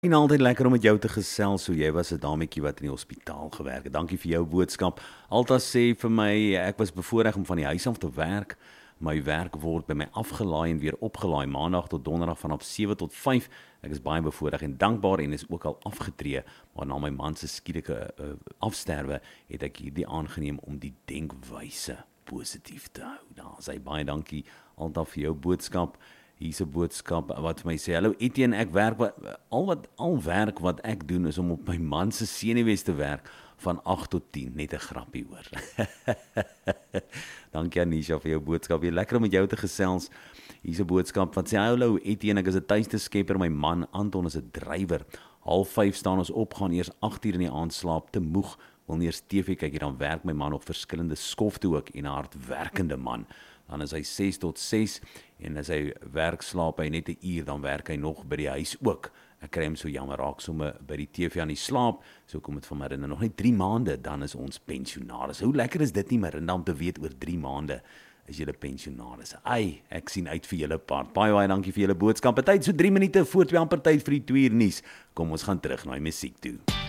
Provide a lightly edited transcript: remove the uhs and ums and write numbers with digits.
En altyd lekker om met jou te gesels, so jy was 'n dametjie wat in die hospitaal gewerk het. Dankie vir jou boodskap. Alta sê vir my, ek was bevoorreg om van die huis af te werk. My werk word by my afgelaai en weer opgelaai maandag tot donderdag vanaf 7 tot 5. Ek is baie bevoorreg en dankbaar en is ook al afgetree, maar na my man se skielike afsterwe het ek hierdie aangeneem om die denkwyse positief te hou. Daar sê baie dankie Alta vir jou boodskap. Hier's 'n boodskap wat vir my sê: "Hallo Etienne, ek werk al werk wat ek doen is om op my man se senuwees te werk van 8 tot 10, net 'n grappie hoor." Dankie Anisha vir jou boodskap. Weer lekker om met jou te gesels. Hier's 'n boodskap wat sê: "Hallo Etienne, ek is 'n tuiste skepper, my man Anton is 'n drywer. 05:30 staan ons op, gaan eers 8:00 in die aand slaap, te moeg, wil nie eers TV kyk, dan werk my man op verskillende skofte ook en 'n hardwerkende man. Dan is hy 6 tot 6 en as hy werk slaap hy net 'n uur, dan werk hy nog by die huis ook. Ek kry hom so jammer raak somme by die TV aan die slaap, so kom dit van Marinda nog net 3 maande, dan is ons pensionaris. Hoe lekker is dit nie Marinda om te weet oor 3 maande is julle pensionaris. Ai, ek sien uit vir julle part. Baie dankie vir julle boodskap. Tyd so 3 minute voor 2 amper tyd vir die 2 uur nuus. Kom ons gaan terug na die musiek toe.